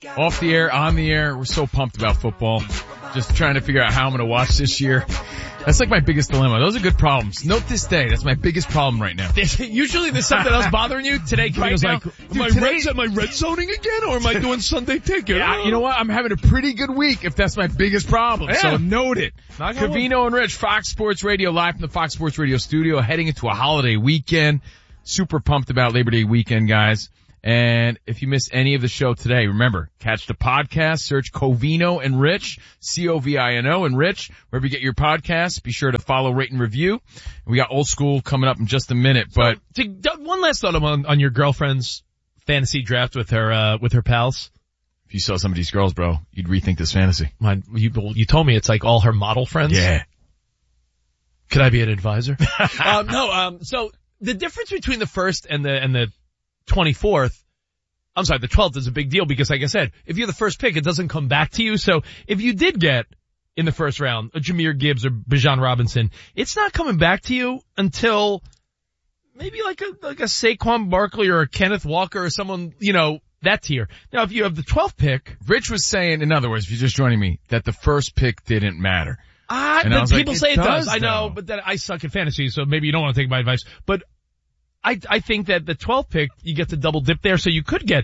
Off the air, on the air, we're so pumped about football. Just trying to figure out how I'm going to watch this year. That's like my biggest dilemma. Those are good problems. Note this day, that's my biggest problem right now. Usually there's something else bothering you. Today, Camino's like, am I red zoning again, or am I doing Sunday Ticket? Yeah, you know what? I'm having a pretty good week if that's my biggest problem. Yeah. So note it. Covino and Rich, Fox Sports Radio, live from the Fox Sports Radio studio, heading into a holiday weekend. Super pumped about Labor Day weekend, guys. And if you missed any of the show today, remember, catch the podcast, search Covino and Rich, Covino and Rich, wherever you get your podcasts. Be sure to follow, rate, and review. We got Old School coming up in just a minute, but one last thought on your girlfriend's fantasy draft with her pals. If you saw some of these girls, bro, you'd rethink this fantasy. You told me it's like all her model friends. Yeah. Could I be an advisor? So the difference between the first and the 24th, I'm sorry, the 12th is a big deal because, like I said, if you're the first pick, it doesn't come back to you. So if you did get in the first round a Jahmyr Gibbs or Bijan Robinson, it's not coming back to you until maybe like a Saquon Barkley or a Kenneth Walker or someone, that tier. Now, if you have the 12th pick, Rich was saying, in other words, if you're just joining me, that the first pick didn't matter. People say it does. I know, but then I suck at fantasy, so maybe you don't want to take my advice. But I think that the 12th pick, you get to double dip there, so you could get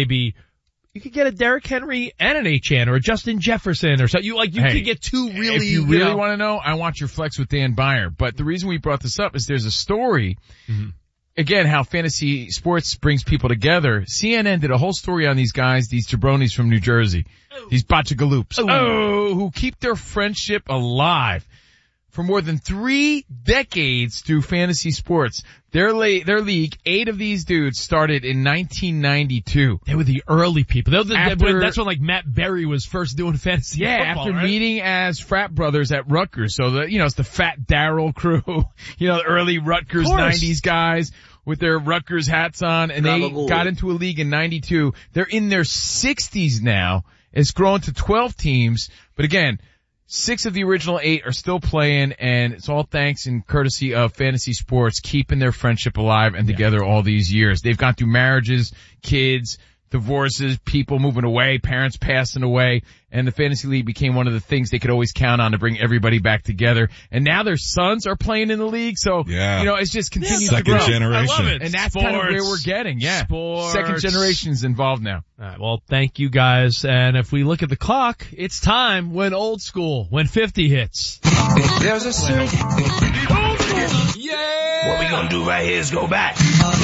you could get a Derrick Henry and an Achane or a Justin Jefferson or so. You could get two really. If you really want to know, I want your flex with Dan Beyer. But the reason we brought this up is there's a story. Mm-hmm. Again, how fantasy sports brings people together. CNN did a whole story on these guys, these jabronis from New Jersey, these botchagaloops, who keep their friendship alive for more than 3 decades through fantasy sports. Their league, 8 of these dudes started in 1992. They were the early people. That's when like Matt Berry was first doing fantasy football, after right? meeting as frat brothers at Rutgers. So it's the Fat Darryl crew, the early Rutgers 90s guys with their Rutgers hats on, and they got into a league in 92. They're in their 60s now. It's grown to 12 teams, but again, 6 of the original 8 are still playing, and it's all thanks and courtesy of fantasy sports keeping their friendship alive and together all these years. They've gone through marriages, kids, divorces, people moving away, parents passing away, and the fantasy league became one of the things they could always count on to bring everybody back together. And now their sons are playing in the league, so it's just continues to grow. Second generation. I love it. And that's kind of where we're getting. Yeah, Sports. Second generation's involved now. All right, well, thank you guys. And if we look at the clock, it's time when Old School, when 50 hits. There's a certain Old School. Yeah. What we gonna do right here is go back.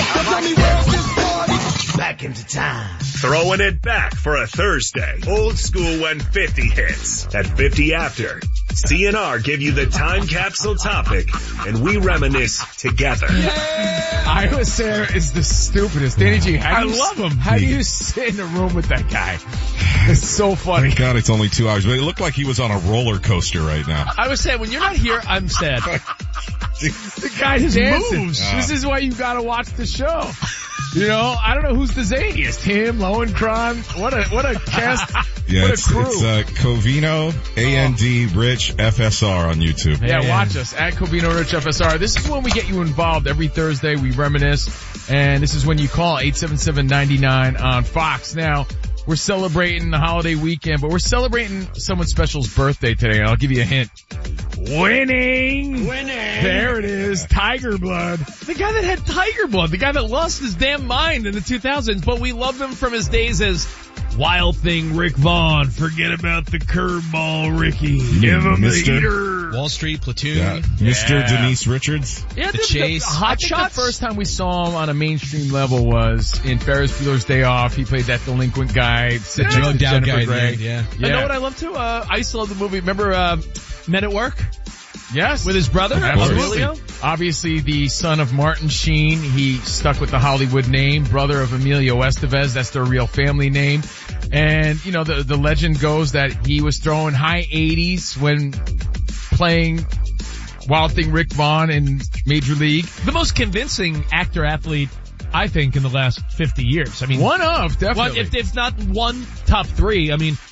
Back into time. Throwing it back for a Thursday. Old School when 50 hits. At 50 after, CNR give you the time capsule topic, and we reminisce together. Iowa Sarah is the stupidest. Danny G, I love him. How do you sit in a room with that guy? It's so funny. Thank God it's only 2 hours, but it looked like he was on a roller coaster right now. I was saying, when you're not here, I'm sad. The guy just moves. This is why you gotta watch the show. I don't know who's the zaniest. Him, Lowenkron. What a cast. Yeah, what a crew. It's Covino, AND, Rich, FSR on YouTube. Yeah, watch us at Covino Rich FSR. This is when we get you involved every Thursday. We reminisce. And this is when you call 877-99 on Fox. Now, we're celebrating the holiday weekend, but we're celebrating someone special's birthday today. And I'll give you a hint. Winning. There it is. Tiger blood. The guy that had tiger blood. The guy that lost his damn mind in the 2000s, but we loved him from his days as Wild Thing Rick Vaughn. Forget about the curveball, Ricky. Give him the heater. Wall Street, Platoon. Yeah. Mr. Denise Richards. Yeah, The Chase. Hot Shots. The first time we saw him on a mainstream level was in Ferris Bueller's Day Off. He played that delinquent guy. Drugged out guy. Yeah. I know what I love too? I used to love the movie. Remember, Men at Work? Yes. With his brother? Absolutely. Emilio? Obviously the son of Martin Sheen. He stuck with the Hollywood name. Brother of Emilio Estevez. That's their real family name. And, the legend goes that he was throwing high 80s when playing Wild Thing Rick Vaughn in Major League. The most convincing actor-athlete, I think, in the last 50 years. I mean, one of, definitely. If not one, top 3. I mean,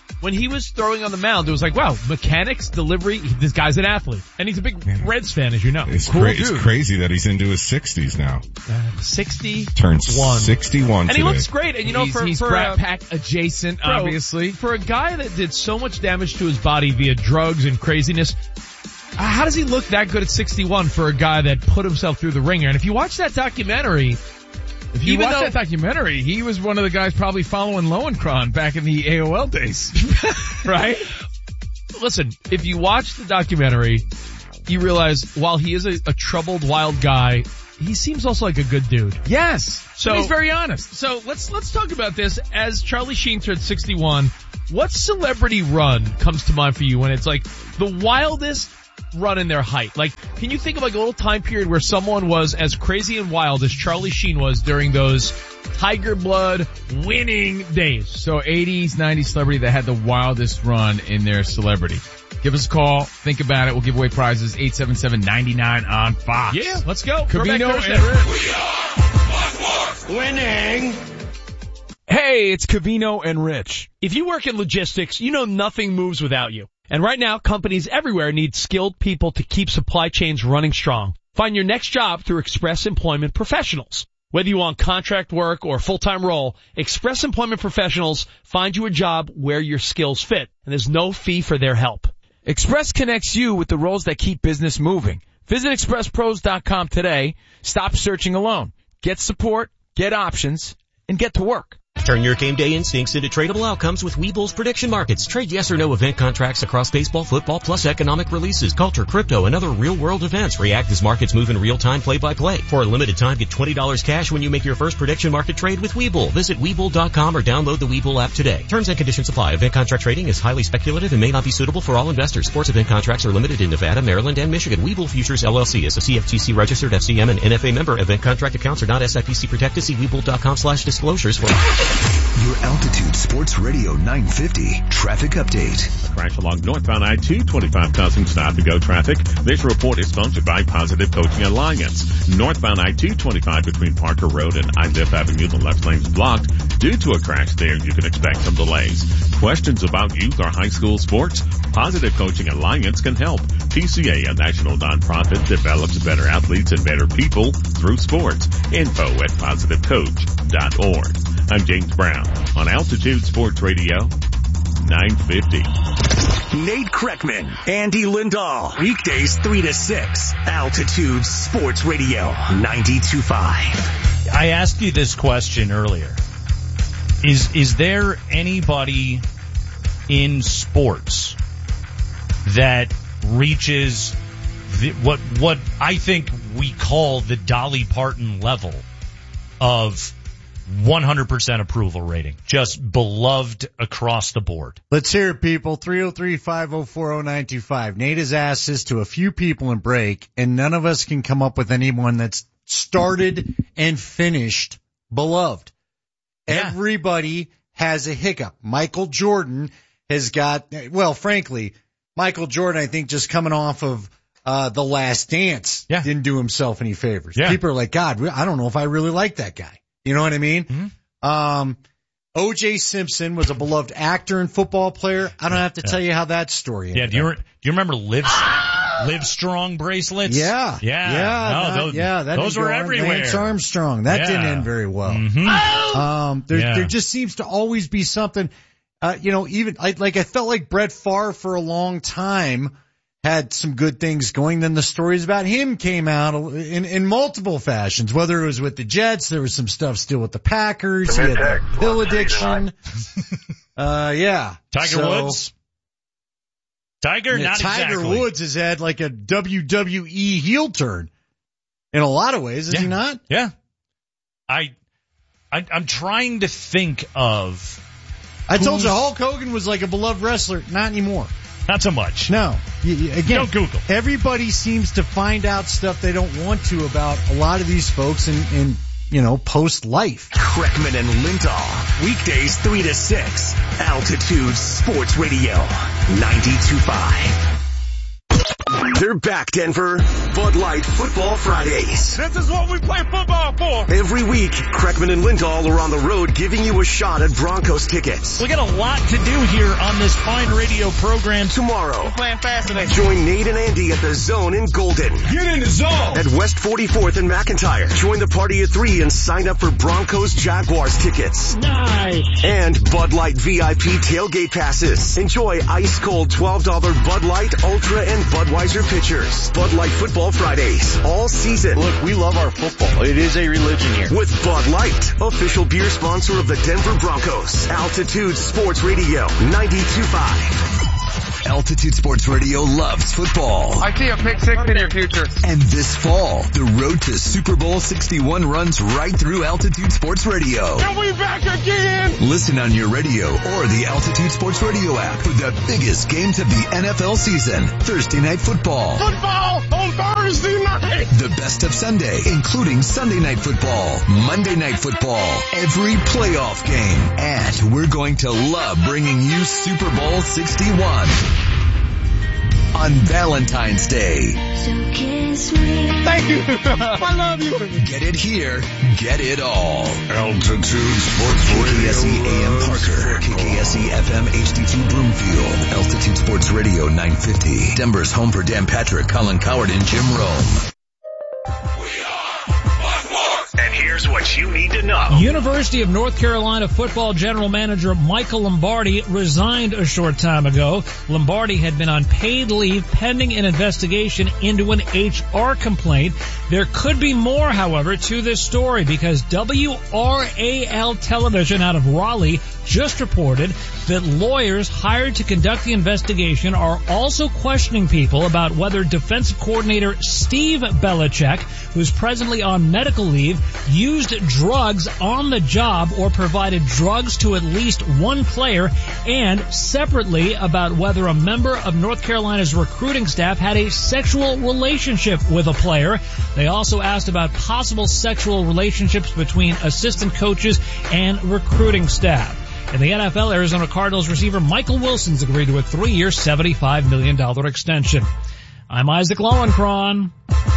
when he was throwing on the mound, it was like, wow, mechanics, delivery, this guy's an athlete. And he's a big Reds fan, as you know. It's crazy that he's into his 60s now. 60? Turns 61 and today. he looks great. And you know, he's Brat Pack adjacent, obviously. For a guy that did so much damage to his body via drugs and craziness, how does he look that good at 61 for a guy that put himself through the ringer? And if you watch that documentary, he was one of the guys probably following Lowenkron back in the AOL days. Right? Listen, if you watch the documentary, you realize while he is a troubled, wild guy, he seems also like a good dude. Yes. So he's very honest. So let's talk about this. As Charlie Sheen turned 61, what celebrity run comes to mind for you when it's like the wildest run in their height? Like, can you think of like a little time period where someone was as crazy and wild as Charlie Sheen was during those Tiger Blood winning days? So 80s, 90s celebrity that had the wildest run in their celebrity. Give us a call. Think about it. We'll give away prizes. 877-99 on Fox. Yeah, let's go. Covino and Rich. Winning. Hey, it's Covino and Rich. If you work in logistics, you know nothing moves without you. And right now, companies everywhere need skilled people to keep supply chains running strong. Find your next job through Express Employment Professionals. Whether you want contract work or full-time role, Express Employment Professionals find you a job where your skills fit, and there's no fee for their help. Express connects you with the roles that keep business moving. Visit expresspros.com today. Stop searching alone. Get support, get options, and get to work. Turn your game day instincts into tradable outcomes with Webull's prediction markets. Trade yes or no event contracts across baseball, football, plus economic releases, culture, crypto, and other real-world events. React as markets move in real time, play-by-play. For a limited time, get $20 cash when you make your first prediction market trade with Webull. Visit Webull.com or download the Webull app today. Terms and conditions apply. Event contract trading is highly speculative and may not be suitable for all investors. Sports event contracts are limited in Nevada, Maryland, and Michigan. Webull Futures LLC is a CFTC registered FCM and NFA member. Event contract accounts are not SIPC protected. See Webull.com/disclosures for Your Altitude Sports Radio 950 traffic update. A crash along northbound I-2, 25 causing stop-and-go traffic. This report is sponsored by Positive Coaching Alliance. Northbound I-2, 25 between Parker Road and I-Lift Avenue, the left lane's blocked. Due to a crash there, you can expect some delays. Questions about youth or high school sports? Positive Coaching Alliance can help. PCA, a national nonprofit, develops better athletes and better people through sports. Info at positivecoach.org. I'm James Brown on Altitude Sports Radio 950. Nate Kreckman, Andy Lindahl, weekdays 3 to 6. Altitude Sports Radio 92.5. I asked you this question earlier. Is there anybody in sports that reaches what I think we call the Dolly Parton level of 100% approval rating? Just beloved across the board. Let's hear it, people. 303-504-0925. Nate has asked this to a few people in break, and none of us can come up with anyone that's started and finished beloved. Yeah. Everybody has a hiccup. Michael Jordan has got, well, frankly, Michael Jordan, I think, just coming off of The Last Dance, didn't do himself any favors. Yeah. People are like, God, I don't know if I really like that guy. You know what I mean? Mm-hmm. O.J. Simpson was a beloved actor and football player. I don't have to tell you how that story ended. Do you remember Live Strong bracelets? Yeah. Those were everywhere. Lance Armstrong. That didn't end very well. Mm-hmm. There just seems to always be something, even I felt like Brett Favre for a long time had some good things going. Then the stories about him came out in multiple fashions, whether it was with the Jets, there was some stuff still with the Packers, he had a pill addiction. Tiger Woods? Tiger Woods has had like a WWE heel turn in a lot of ways, is he not? Yeah. I'm trying to think of. I told you Hulk Hogan was like a beloved wrestler. Not anymore. Not so much. No. Again, don't Google. Everybody seems to find out stuff they don't want to about a lot of these folks in post-life. Kreckman and Lindahl, weekdays 3 to 6. Altitude Sports Radio 92.5. They're back, Denver. Bud Light Football Fridays. This is what we play football for. Every week, Kreckman and Lindahl are on the road giving you a shot at Broncos tickets. We got a lot to do here on this fine radio program. Tomorrow, We're playing fast today. join Nate and Andy at the Zone in Golden. Get in the zone. At West 44th and McIntyre. Join the party at 3 and sign up for Broncos Jaguars tickets. Nice. And Bud Light VIP tailgate passes. Enjoy ice cold $12 Bud Light, Ultra, and Budweiser pitchers. Bud Light Football Fridays. All season. Look, we love our football. It is a religion here. With Bud Light, official beer sponsor of the Denver Broncos. Altitude Sports Radio 92.5. Altitude Sports Radio loves football. I see a pick six in your future. And this fall, the road to Super Bowl 61 runs right through Altitude Sports Radio. And we back again. Listen on your radio or the Altitude Sports Radio app for the biggest games of the NFL season. Thursday Night Football. Football on Thursday night. The best of Sunday, including Sunday Night Football, Monday Night Football, every playoff game. And we're going to love bringing you Super Bowl 61 on Valentine's Day. So kiss me. Thank you. I love you. Get it here, get it all. Altitude Sports Radio. KKSE AM Parker, KKSE FM HD2 Broomfield, Altitude Sports Radio 950. Denver's home for Dan Patrick, Colin Coward, and Jim Rome. And here's what you need to know. University of North Carolina football general manager Michael Lombardi resigned a short time ago. Lombardi had been on paid leave pending an investigation into an HR complaint. There could be more, however, to this story because WRAL television out of Raleigh just reported that lawyers hired to conduct the investigation are also questioning people about whether defensive coordinator Steve Belichick, who's presently on medical leave, used drugs on the job or provided drugs to at least one player, and separately about whether a member of North Carolina's recruiting staff had a sexual relationship with a player. They also asked about possible sexual relationships between assistant coaches and recruiting staff. In the NFL, Arizona Cardinals receiver Michael Wilson's agreed to a 3-year, $75 million extension. I'm Isaac Lowenkron.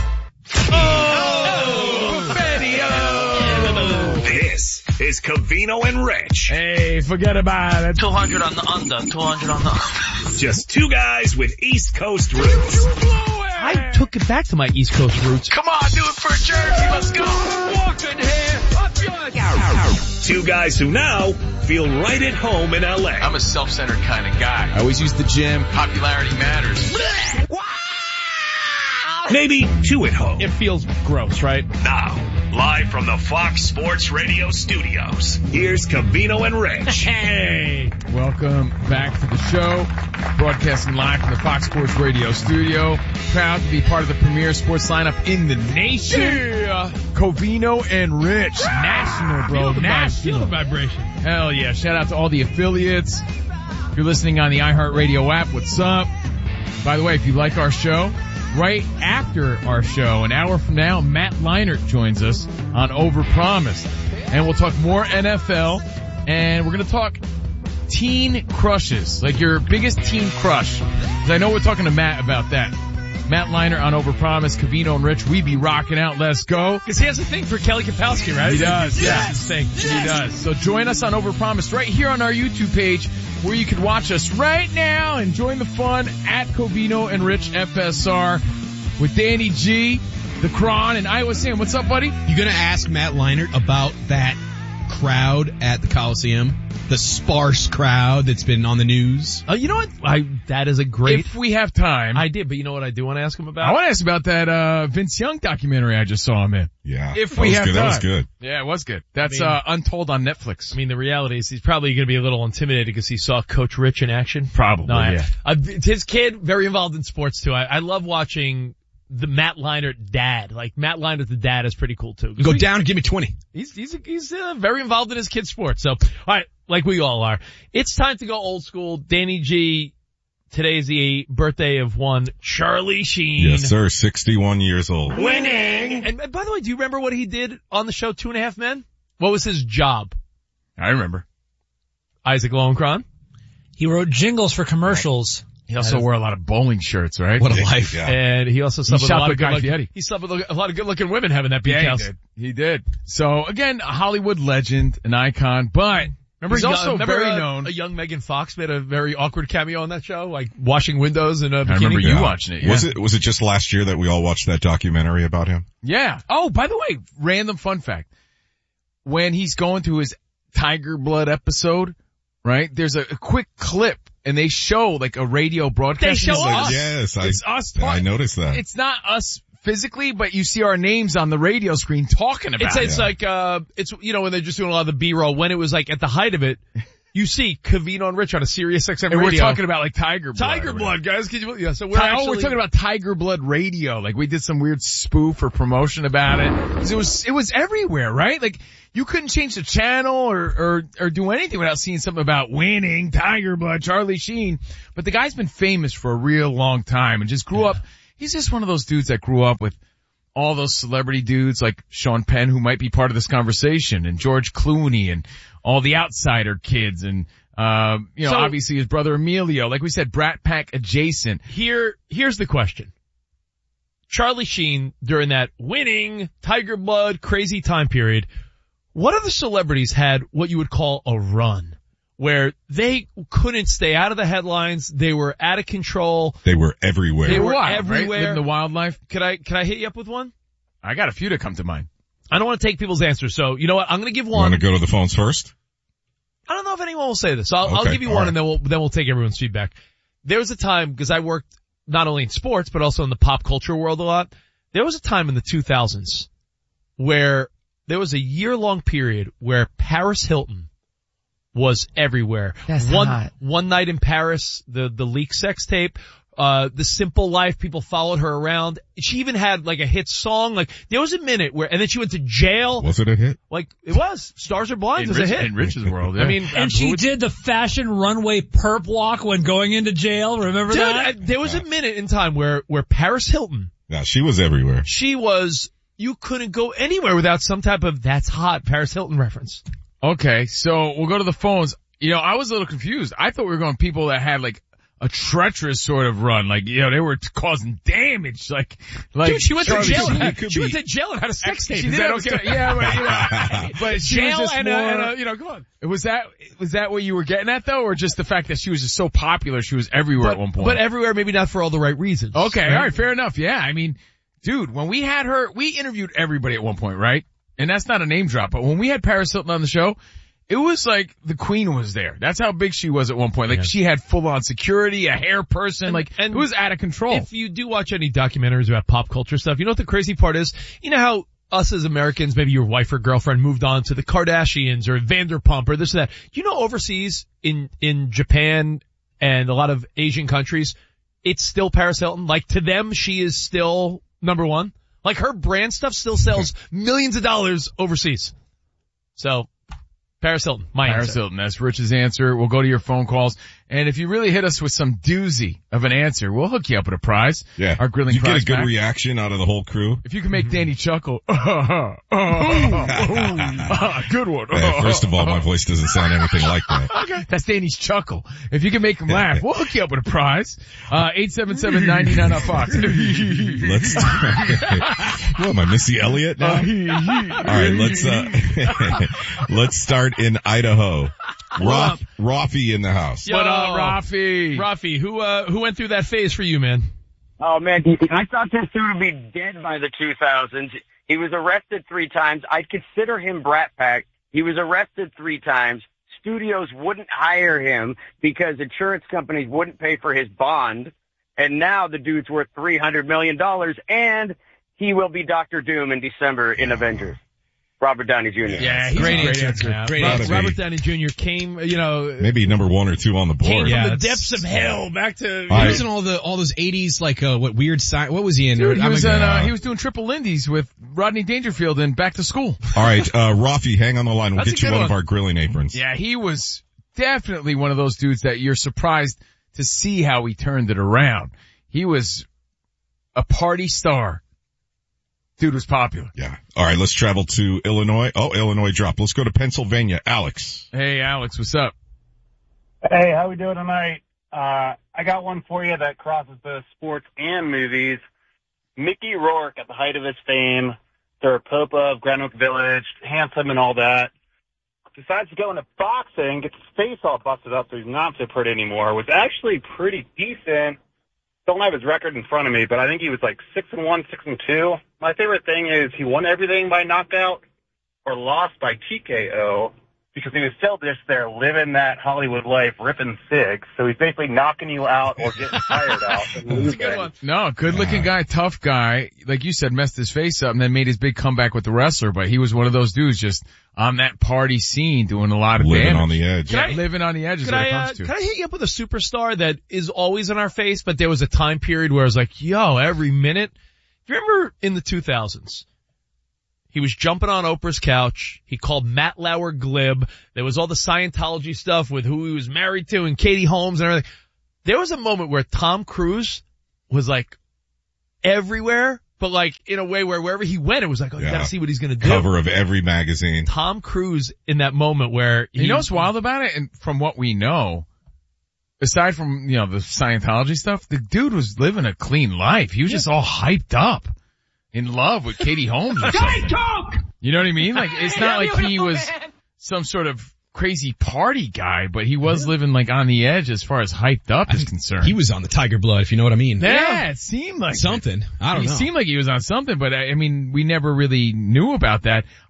This is Covino and Rich. Hey, forget about it. 200 on the under, 200 on the under. Just two guys with East Coast roots. I took it back to my East Coast roots. Come on, do it for Jersey. Let's go. Walking here. Up yours. Two guys who now feel right at home in LA. I'm a self-centered kind of guy. I always use the gym. Popularity matters. Maybe two at home. It feels gross, right? Now, live from the Fox Sports Radio studios, here's Covino and Rich. Hey! Welcome back to the show. Broadcasting live from the Fox Sports Radio studio. Proud to be part of the premier sports lineup in the nation. Yeah. Covino and Rich. National, bro. Feel the vibration. Hell yeah. Shout out to all the affiliates. If you're listening on the iHeartRadio app, what's up? By the way, if you like our show, right after our show, an hour from now, Matt Leinart joins us on Overpromised. And we'll talk more NFL, and we're going to talk teen crushes, like your biggest teen crush. Because I know we're talking to Matt about that. Matt Leinart on Overpromised, Covino and Rich, we be rocking out. Let's go. Because he has a thing for Kelly Kapowski, right? He does. Yes. He does. So join us on Overpromised right here on our YouTube page, where you can watch us right now and join the fun at Covino and Rich FSR with Danny G, the Cron, and Iowa Sam. What's up, buddy? You gonna ask Matt Leinart about that crowd at the Coliseum? The sparse crowd that's been on the news? You know what? That is a great... If we have time. I did, but you know what I do want to ask him about? I want to ask about that Vince Young documentary I just saw him in. Yeah. If we have time. That was good. Yeah, it was good. That's Untold on Netflix. I mean, the reality is he's probably going to be a little intimidated because he saw Coach Rich in action. Probably, yeah. His kid, very involved in sports too. I love watching the Matt Leinart dad. Like, Matt Leinart the dad is pretty cool too. Go down and give me 20. He's very involved in his kid's sports. So, alright, like we all are. It's time to go old school. Danny G, today's the birthday of one Charlie Sheen. Yes, sir. 61 years old. Winning! And by the way, do you remember what he did on the show 2.5 Men? What was his job? I remember. Isaac Lowenkron? He wrote jingles for commercials. He also wore a lot of bowling shirts, right? What a life. Yeah. And he also slept with a lot of Guy Fieri. he slept with a lot of good-looking women having that beach house. He did. So again, a Hollywood legend, an icon, but he's also very known. A young Megan Fox made a very awkward cameo on that show, like washing windows in a bikini. I remember you watching it. Yeah. Was it just last year that we all watched that documentary about him? Yeah. Oh, by the way, random fun fact. When he's going through his Tiger Blood episode, right, there's a quick clip and they show like a radio broadcast. They show us. Yes, it's us. I noticed that. It's not us physically, but you see our names on the radio screen talking about it. It's like, it's, you know, when they're just doing a lot of the B-roll, when it was like at the height of it, you see Cavino and Rich on a Sirius XM radio. And we're talking about like Tiger Blood. Tiger Blood, guys. Yeah, so we're talking about Tiger Blood radio. Like we did some weird spoof or promotion about it. 'Cause it was everywhere, right? Like you couldn't change the channel or do anything without seeing something about winning, Tiger Blood, Charlie Sheen. But the guy's been famous for a real long time and just grew up. He's just one of those dudes that grew up with all those celebrity dudes like Sean Penn, who might be part of this conversation, and George Clooney and all the Outsider kids and, obviously his brother Emilio. Like we said, Brat Pack adjacent. Here's the question. Charlie Sheen, during that winning, Tiger Blood, crazy time period, what other celebrities had what you would call a run? Where they couldn't stay out of the headlines, they were out of control. They were everywhere. They were Wild, everywhere. Right? Living the wild life. Can I hit you up with one? I got a few that come to mind. I don't want to take people's answers, so you know what? I'm going to give one. Want to go to the phones first? I don't know if anyone will say this. So I'll give you one, and then we'll take everyone's feedback. There was a time, because I worked not only in sports but also in the pop culture world a lot. There was a time in the 2000s where there was a year-long period where Paris Hilton was everywhere. That's hot. One night in Paris, the leaked sex tape. The Simple Life, people followed her around. She even had like a hit song. Like there was a minute where, and then she went to jail. Was it a hit? Like it was. Stars Are Blind was a hit in Rich's world. Yeah. I mean, and she did the fashion runway perp walk when going into jail. Remember that? There was a minute in time where Paris Hilton. Yeah, she was everywhere. You couldn't go anywhere without some type of "that's hot" Paris Hilton reference. Okay, so we'll go to the phones. You know, I was a little confused. I thought we were going people that had like a treacherous sort of run. Like, you know, they were causing damage. Like dude, she went to jail. She went to jail and had a sex tape. She did yeah, but, you know, but she jail was just come on. Was that what you were getting at though, or just the fact that she was just so popular, she was everywhere at one point? But everywhere, maybe not for all the right reasons. Okay, right? All right, fair enough. Yeah, I mean, dude, when we had her, we interviewed everybody at one point, right? And that's not a name drop, but when we had Paris Hilton on the show, it was like the queen was there. That's how big she was at one point. Like she had full on security, a hair person, and it was out of control. If you do watch any documentaries about pop culture stuff, you know what the crazy part is? You know how us as Americans, maybe your wife or girlfriend moved on to the Kardashians or Vanderpump or this or that. You know overseas in Japan and a lot of Asian countries, it's still Paris Hilton. Like to them, she is still number one. Like her brand stuff still sells millions of dollars overseas. So Paris Hilton, Paris Hilton, that's Rich's answer. We'll go to your phone calls. And if you really hit us with some doozy of an answer, we'll hook you up with a prize. Yeah. Our grilling you prize get a good pack. reaction out of the whole crew. If you can make Danny chuckle. Good one. First of all, my voice doesn't sound anything like that. Okay. That's Danny's chuckle. If you can make him laugh, we'll hook you up with a prize. 877-99 on Fox. Let's what am I, Missy Elliott now? All right, let's start in Idaho. Rafi in the house. Yo, what up, Rafi? Rafi, who went through that phase for you, man? Oh man, I thought this dude would be dead by the 2000s. He was arrested 3 times. I'd consider him Brat Pack. He was arrested 3 times. Studios wouldn't hire him because insurance companies wouldn't pay for his bond. And now the dude's worth $300 million, and he will be Dr. Doom in December in Avengers. Robert Downey Jr. Yeah, he's great a answer. answer. Yeah, Great answer. Robert Downey Jr. came, maybe number 1 or 2 on the board. Came from the depths of hell back to. He was in all those 80s, like, what weird side, what was he in? Dude, he was doing triple Lindy's with Rodney Dangerfield in Back to School. All right, Rafi, hang on the line. We'll get you one of our grilling aprons. Yeah, he was definitely one of those dudes that you're surprised to see how he turned it around. He was a party star. Dude was popular. Yeah. All right, let's travel to Illinois. Oh, Illinois dropped. Let's go to Pennsylvania. Alex. Hey, Alex, what's up? Hey, how we doing tonight? I got one for you that crosses both sports and movies. Mickey Rourke, at the height of his fame, the Pope of Grand Oak Village, handsome and all that, decides to go into boxing, gets his face all busted up so he's not so pretty anymore, was actually pretty decent. Don't have his record in front of me, but I think he was like 6-1, 6-2. My favorite thing is he won everything by knockout or lost by TKO because he was still just there living that Hollywood life, ripping cigs. So he's basically knocking you out or getting tired out. No, good-looking guy, tough guy. Like you said, messed his face up and then made his big comeback with the wrestler. But he was one of those dudes just on that party scene doing a lot of living damage. On the edge. Yeah, living on the edge is what it comes to. Can I hit you up with a superstar that is always in our face, but there was a time period where I was like, yo, every minute. Do you remember in the 2000s? He was jumping on Oprah's couch. He called Matt Lauer glib. There was all the Scientology stuff with who he was married to and Katie Holmes and everything. There was a moment where Tom Cruise was like everywhere, but like in a way where wherever he went, it was like, oh, you gotta see what he's gonna do. Cover of every magazine. Tom Cruise in that moment where you know what's wild about it? And from what we know, aside from, the Scientology stuff, the dude was living a clean life. He was just all hyped up. In love with Katie Holmes or something. You know what I mean? Like, it's not like he was some sort of crazy party guy, but he was living like on the edge as far as hyped up is concerned. He was on the Tiger Blood, if you know what I mean. Yeah, it seemed like something. I don't know. He seemed like he was on something, but I mean, we never really knew about that.